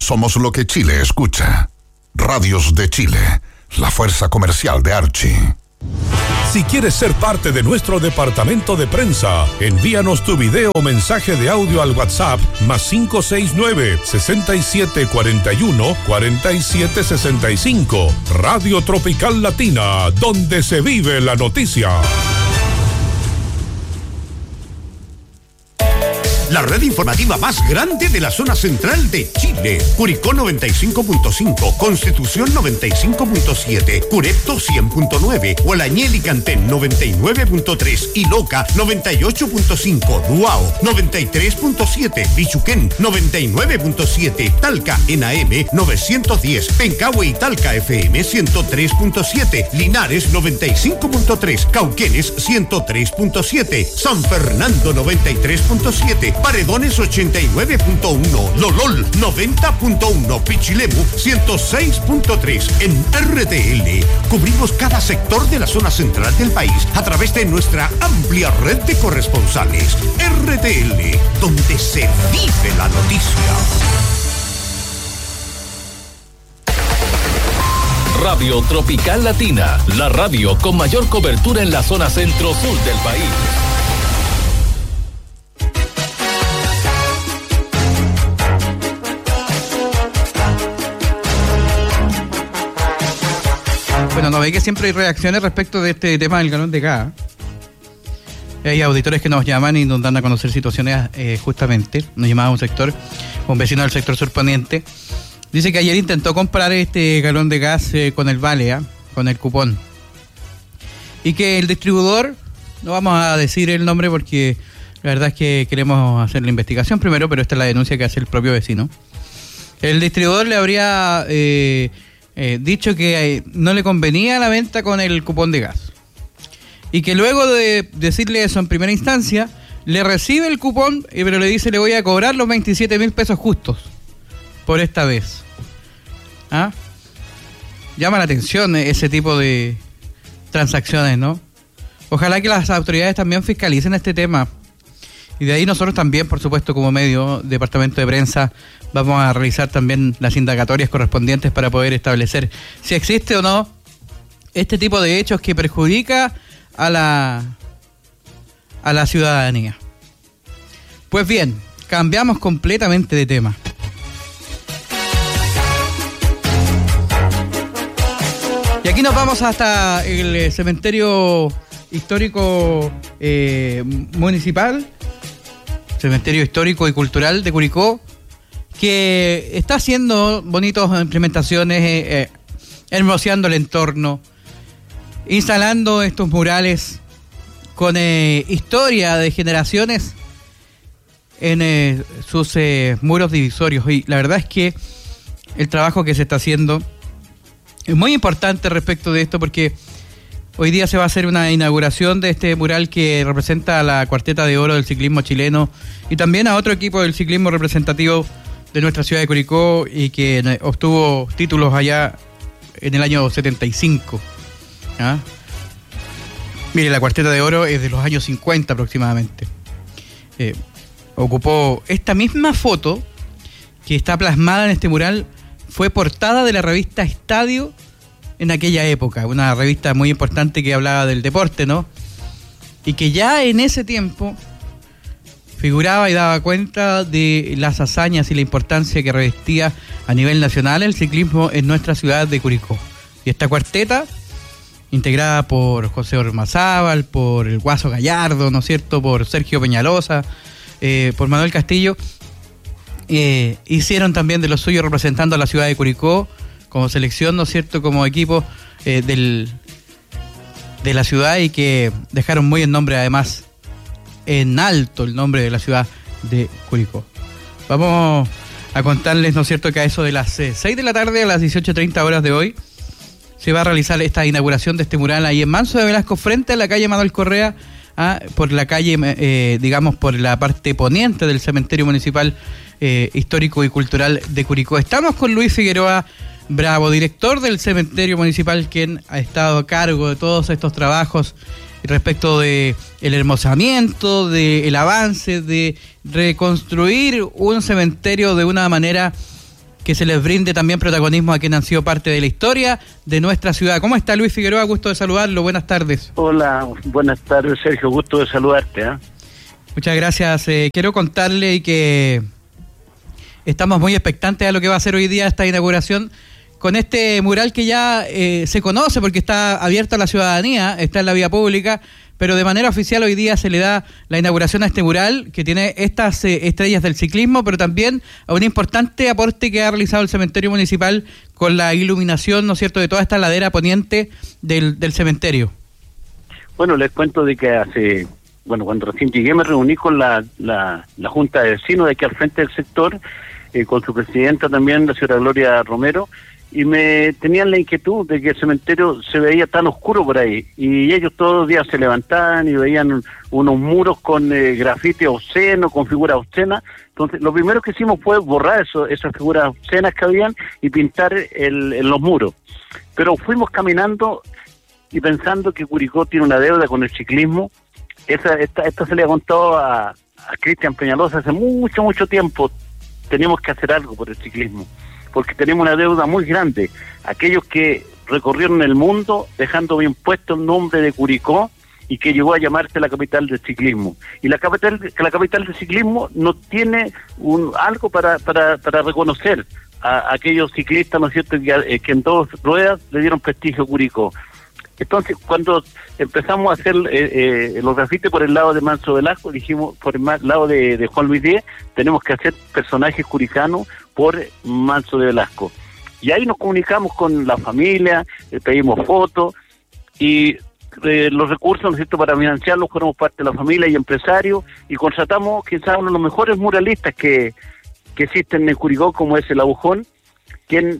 Somos lo que Chile escucha. Radios de Chile, la fuerza comercial de Archie. Si quieres ser parte de nuestro departamento de prensa, envíanos tu video o mensaje de audio al WhatsApp +569 6741 4765. Radio Tropical Latina, donde se vive la noticia. La red informativa más grande de la zona central de Chile. Curicó 95.5, Constitución 95.7, Curepto 100.9, Hualañel y Cantén 99.3 y Loca 98.5, Duao 93.7, Bichuquén 99.7, Talca en AM 910, Pencahue y Talca FM 103.7, Linares 95.3, Cauquenes 103.7, San Fernando 93.7, Paredones 89.1, Lolol 90.1, Pichilemu 106.3. En RTL cubrimos cada sector de la zona central del país a través de nuestra amplia red de corresponsales. RTL, donde se vive la noticia. Radio Tropical Latina, la radio con mayor cobertura en la zona centro-sur del país. Bueno, no ve que siempre hay reacciones respecto de este tema del galón de gas. Hay auditores que nos llaman y nos dan a conocer situaciones justamente. Nos llamaba un vecino del sector surponiente. Dice que ayer intentó comprar este galón de gas con el vale, con el cupón. Y que el distribuidor, no vamos a decir el nombre porque la verdad es que queremos hacer la investigación primero, pero esta es la denuncia que hace el propio vecino. El distribuidor le habría dicho que no le convenía la venta con el cupón de gas. Y que luego de decirle eso en primera instancia, le recibe el cupón, pero le dice: le voy a cobrar los 27,000 pesos justos por esta vez. ¿Ah? Llama la atención ese tipo de transacciones, ¿no? Ojalá que las autoridades también fiscalicen este tema. Y de ahí nosotros también, por supuesto, como medio, departamento de prensa, vamos a realizar también las indagatorias correspondientes para poder establecer si existe o no este tipo de hechos que perjudica a la ciudadanía. Pues bien, cambiamos completamente de tema. Y aquí nos vamos hasta el cementerio histórico municipal, cementerio histórico y cultural de Curicó, que está haciendo bonitas implementaciones, hermoseando el entorno, instalando estos murales con historia de generaciones en sus muros divisorios. Y la verdad es que el trabajo que se está haciendo es muy importante respecto de esto, porque hoy día se va a hacer una inauguración de este mural que representa a la cuarteta de oro del ciclismo chileno y también a otro equipo del ciclismo representativo de nuestra ciudad de Curicó y que obtuvo títulos allá en el año 75. ¿Ah? Mire, la cuarteta de oro es de los años 50 aproximadamente. Ocupó esta misma foto que está plasmada en este mural, fue portada de la revista Estadio en aquella época, una revista muy importante que hablaba del deporte, ¿no? Y que ya en ese tiempo figuraba y daba cuenta de las hazañas y la importancia que revestía a nivel nacional el ciclismo en nuestra ciudad de Curicó. Y esta cuarteta, integrada por José Ormazábal, por el Guaso Gallardo, ¿no es cierto?, por Sergio Peñalosa, por Manuel Castillo, hicieron también de lo suyo representando a la ciudad de Curicó como selección, ¿no es cierto?, como equipo de la ciudad, y que dejaron muy en nombre, además, en alto el nombre de la ciudad de Curicó. Vamos a contarles, ¿no es cierto?, que a eso de las 6 de la tarde, a las 18:30 horas de hoy, se va a realizar esta inauguración de este mural ahí en Manso de Velasco, frente a la calle Manuel Correa, por la calle, digamos, por la parte poniente del cementerio municipal histórico y cultural de Curicó. Estamos con Luis Figueroa Bravo, director del cementerio municipal, quien ha estado a cargo de todos estos trabajos respecto de el hermosamiento, de el avance, de reconstruir un cementerio de una manera que se les brinde también protagonismo a quienes han sido parte de la historia de nuestra ciudad. ¿Cómo está Luis Figueroa? Gusto de saludarlo, buenas tardes. Hola, buenas tardes Sergio, gusto de saludarte. Muchas gracias. Quiero contarle que estamos muy expectantes a lo que va a ser hoy día esta inauguración con este mural que ya se conoce porque está abierto a la ciudadanía, está en la vía pública, pero de manera oficial hoy día se le da la inauguración a este mural que tiene estas estrellas del ciclismo, pero también a un importante aporte que ha realizado el cementerio municipal con la iluminación, ¿no es cierto?, de toda esta ladera poniente del cementerio. Bueno, les cuento de que cuando recién llegué me reuní con la Junta de Vecinos de aquí al frente del sector, con su presidenta también, la señora Gloria Romero, y me tenían la inquietud de que el cementerio se veía tan oscuro por ahí, y ellos todos los días se levantaban y veían unos muros con grafiti obsceno, con figuras obscenas. Entonces lo primero que hicimos fue borrar esas figuras obscenas que habían y pintar en los muros. Pero fuimos caminando y pensando que Curicó tiene una deuda con el ciclismo. Esto se le ha contado a Cristian Peñalosa hace mucho tiempo. Tenemos que hacer algo por el ciclismo, porque tenemos una deuda muy grande. Aquellos que recorrieron el mundo dejando bien puesto el nombre de Curicó y que llegó a llamarse la capital del ciclismo. Y la capital del ciclismo no tiene algo para reconocer a aquellos ciclistas, ¿no es cierto?, que en dos ruedas le dieron prestigio a Curicó. Entonces, cuando empezamos a hacer los grafitis por el lado de Manso Velasco, dijimos, por el lado de Juan Luis Díez, tenemos que hacer personajes curicanos por Manso de Velasco. Y ahí nos comunicamos con la familia, pedimos fotos, y los recursos, ¿no es cierto?, para financiarlos fuéramos parte de la familia y empresarios, y contratamos quizás uno de los mejores muralistas que existen en Curicó, como es el Agujón, quien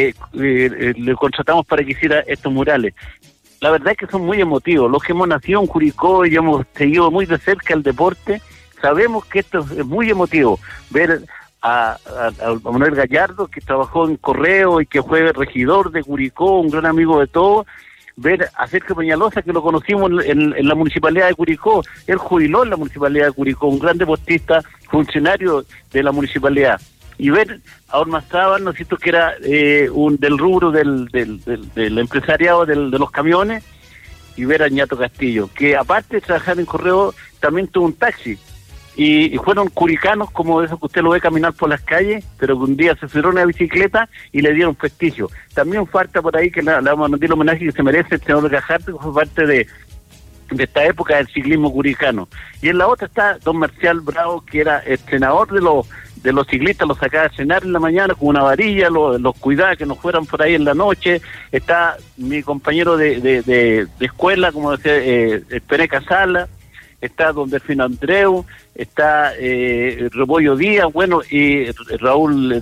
le contratamos para que hiciera estos murales. La verdad es que son muy emotivos. Los que hemos nacido en Curicó y hemos seguido muy de cerca el deporte, sabemos que esto es muy emotivo. Ver a Manuel Gallardo, que trabajó en Correo y que fue regidor de Curicó, un gran amigo de todos. Ver a Sergio Peñalosa, que lo conocimos en la Municipalidad de Curicó. Él jubiló en la Municipalidad de Curicó, un gran deportista, funcionario de la Municipalidad. Y ver a Ormazábal, ¿no es cierto?, que era del rubro del empresariado de los camiones, y ver a Ñato Castillo, que aparte de trabajar en Correo, también tuvo un taxi, y fueron curicanos como esos que usted lo ve caminar por las calles, pero que un día se subieron a una bicicleta y le dieron prestigio. También falta por ahí que le vamos a rendir el homenaje que se merece el señor Gajardo, que fue parte de esta época del ciclismo curicano. Y en la otra está don Marcial Bravo, que era el entrenador de los ciclistas, los sacaba a cenar en la mañana con una varilla, los cuidaba que no fueran por ahí en la noche. Está mi compañero de escuela, como decía, Pereca Sala, está don Delfino Andreu, está Rebollo Díaz, bueno, y Raúl,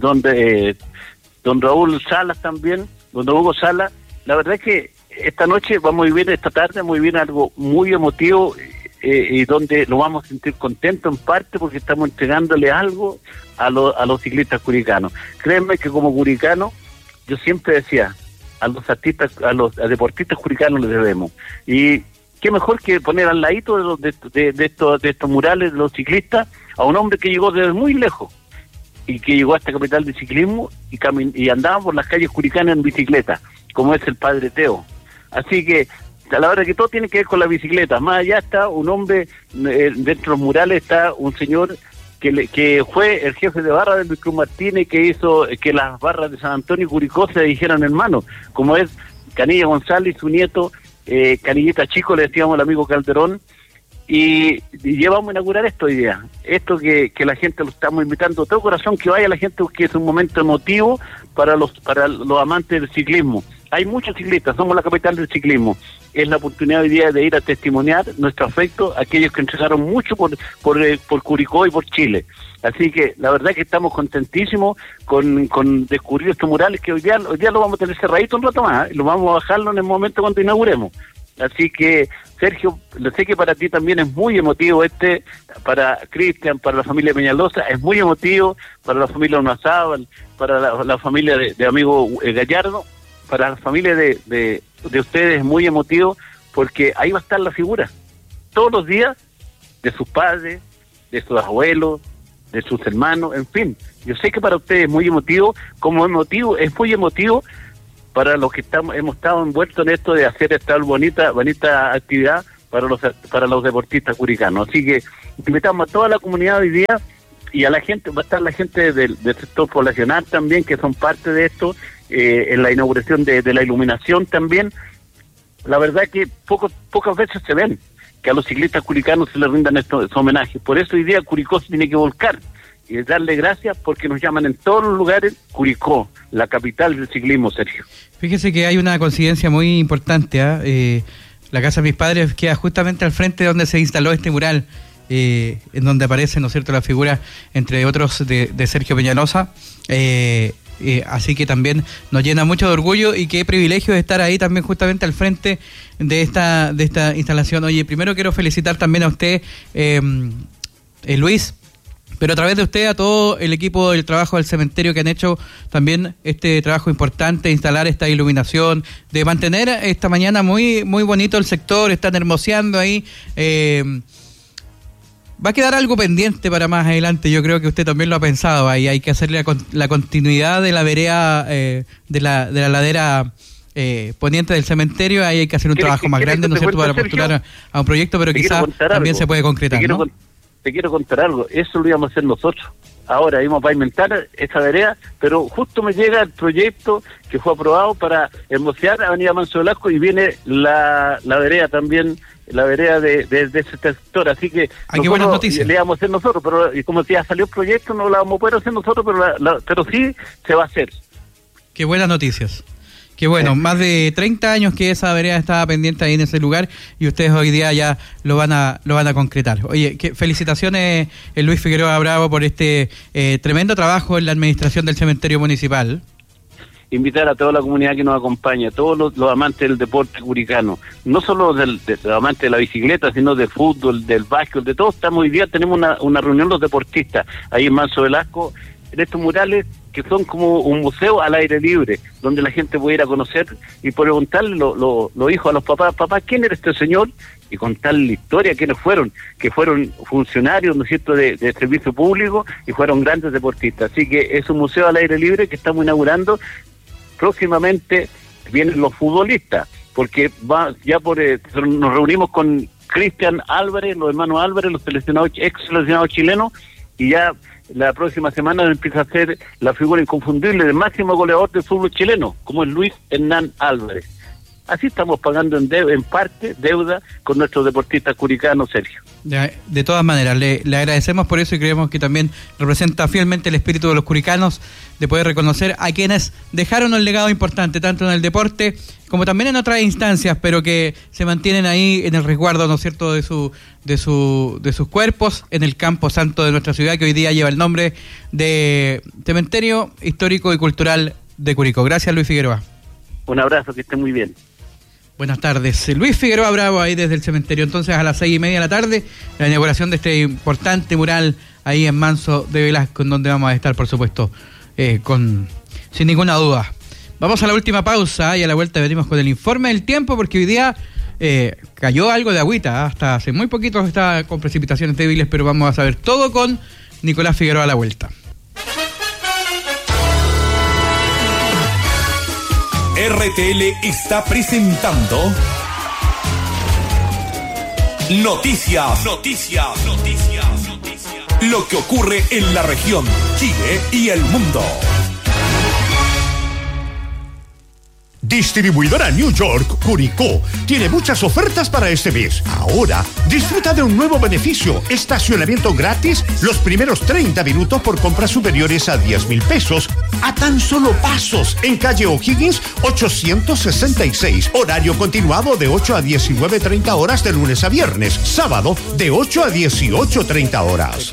don Raúl Salas también, don Hugo Salas. La verdad es que esta tarde vamos a vivir algo muy emotivo, y donde lo vamos a sentir contento en parte porque estamos entregándole algo a los ciclistas curicanos. Créanme que como curicano, yo siempre decía, a los artistas, a deportistas curicanos les debemos. Y qué mejor que poner al ladito de estos murales de los ciclistas a un hombre que llegó desde muy lejos y que llegó a esta capital de ciclismo y andaba por las calles curicanas en bicicleta, como es el padre Teo. Así que a la hora que todo tiene que ver con la bicicleta, más allá está un hombre, dentro de los murales está un señor que fue el jefe de barra del Luis Cruz Martínez, que hizo que las barras de San Antonio y Curicó se dijeran hermanos, como es Canilla González y su nieto, Canillita Chico, le decíamos al amigo Calderón, y llevamos a inaugurar esto hoy día, esto que la gente lo estamos invitando de todo corazón, que vaya la gente, que es un momento emotivo para los amantes del ciclismo. Hay muchos ciclistas, somos la capital del ciclismo. Es la oportunidad hoy día de ir a testimoniar nuestro afecto a aquellos que entregaron mucho por Curicó y por Chile. Así que la verdad que estamos contentísimos con descubrir estos murales, que hoy día lo vamos a tener cerradito un rato más, lo vamos a bajarlo en el momento cuando inauguremos. Así que, Sergio, sé que para ti también es muy emotivo para Cristian, para la familia Peñalosa, es muy emotivo, para la familia Ormazábal, para la familia de amigo Gallardo. Para la familia de ustedes es muy emotivo, porque ahí va a estar la figura todos los días de sus padres, de sus abuelos, de sus hermanos, en fin. Yo sé que para ustedes es muy emotivo, es muy emotivo para los que hemos estado envueltos en esto de hacer esta bonita actividad para los deportistas curicanos. Así que invitamos a toda la comunidad hoy día y a la gente, va a estar la gente del sector poblacional también, que son parte de esto, en la inauguración de la iluminación también. La verdad que pocas veces se ven que a los ciclistas curicanos se les rindan estos homenajes. Por eso hoy día Curicó se tiene que volcar y darle gracias, porque nos llaman en todos los lugares Curicó, la capital del ciclismo, Sergio. Fíjese que hay una coincidencia muy importante, la casa de mis padres queda justamente al frente de donde se instaló este mural, en donde aparece, ¿no es cierto?, la figura, entre otros, de Sergio Peñalosa. Así que también nos llena mucho de orgullo, y qué privilegio de estar ahí también justamente al frente de esta instalación. Oye, primero quiero felicitar también a usted, Luis, pero a través de usted a todo el equipo del trabajo del cementerio, que han hecho también este trabajo importante de instalar esta iluminación, de mantener esta mañana muy, muy bonito el sector. Están hermoseando ahí. Va a quedar algo pendiente para más adelante, yo creo que usted también lo ha pensado. Ahí hay que hacerle la continuidad de la vereda, de la ladera poniente del cementerio. Ahí hay que hacer un trabajo más grande, ¿no es cierto?, para postular a un proyecto, pero quizás también se puede concretar, ¿no? Te quiero contar algo, eso lo íbamos a hacer nosotros. Ahora íbamos a pavimentar esa vereda, pero justo me llega el proyecto que fue aprobado para hermosear Avenida Manso Velasco, y viene la vereda también, la vereda de ese sector. Así que qué buenas noticias. Le íbamos a hacer nosotros, pero y como ya salió el proyecto, no la vamos a poder hacer nosotros, pero sí se va a hacer. Qué buenas noticias. Qué bueno, más de 30 años que esa vereda estaba pendiente ahí en ese lugar, y ustedes hoy día ya lo van a concretar. Oye, felicitaciones, Luis Figueroa Bravo, por este tremendo trabajo en la administración del cementerio municipal. Invitar a toda la comunidad que nos acompaña, a todos los amantes del deporte curicano, no solo los amantes de la bicicleta, sino del fútbol, del básquet, de todo. Hoy día tenemos una reunión los deportistas ahí en Manso Velasco, en estos murales que son como un museo al aire libre, donde la gente puede ir a conocer y preguntarle los hijos a los papás, ¿quién era este señor? Y contarle la historia, quiénes fueron, que fueron funcionarios, ¿no es cierto?, de servicio público, y fueron grandes deportistas. Así que es un museo al aire libre que estamos inaugurando. Próximamente vienen los futbolistas, porque nos reunimos con Cristian Álvarez, los hermanos Álvarez, los ex seleccionados chilenos, y ya la próxima semana empieza a ser la figura inconfundible del máximo goleador del fútbol chileno, como es Luis Hernán Álvarez. Así estamos pagando en parte deuda con nuestros deportistas curicanos, Sergio. De todas maneras, le agradecemos por eso, y creemos que también representa fielmente el espíritu de los curicanos, de poder reconocer a quienes dejaron un legado importante, tanto en el deporte como también en otras instancias, pero que se mantienen ahí en el resguardo, ¿no es cierto?, de sus cuerpos, en el campo santo de nuestra ciudad, que hoy día lleva el nombre de Cementerio Histórico y Cultural de Curicó. Gracias, Luis Figueroa. Un abrazo, que esté muy bien. Buenas tardes. Luis Figueroa Bravo, ahí desde el cementerio. Entonces, a las 6:30 de la tarde, la inauguración de este importante mural ahí en Manso de Velasco, en donde vamos a estar, por supuesto, sin ninguna duda. Vamos a la última pausa, y a la vuelta venimos con el informe del tiempo, porque hoy día cayó algo de agüita. Hasta hace muy poquito está con precipitaciones débiles, pero vamos a saber todo con Nicolás Figueroa a la vuelta. RTL está presentando Noticias. Lo que ocurre en la región, Chile y el mundo. Distribuidora New York Curicó tiene muchas ofertas para este mes. Ahora, disfruta de un nuevo beneficio: estacionamiento gratis los primeros 30 minutos por compras superiores a 10,000 pesos, a tan solo pasos, en calle O'Higgins 866. Horario continuado de 8 a 19:30 horas de lunes a viernes. Sábado de 8 a 18:30 horas.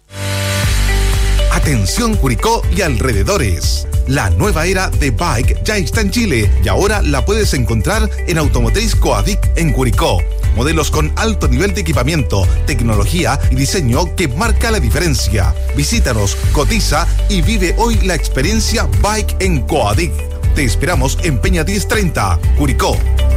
Atención Curicó y alrededores. La nueva era de Bike ya está en Chile, y ahora la puedes encontrar en Automotriz Coadic en Curicó. Modelos con alto nivel de equipamiento, tecnología y diseño que marca la diferencia. Visítanos, cotiza y vive hoy la experiencia Bike en Coadic. Te esperamos en Peña 1030, Curicó.